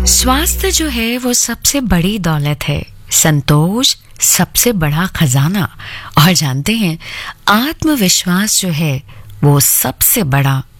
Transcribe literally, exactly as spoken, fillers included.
स्वास्थ्य जो है वो सबसे बड़ी दौलत है, संतोष सबसे बड़ा खजाना, और जानते हैं आत्मविश्वास जो है वो सबसे बड़ा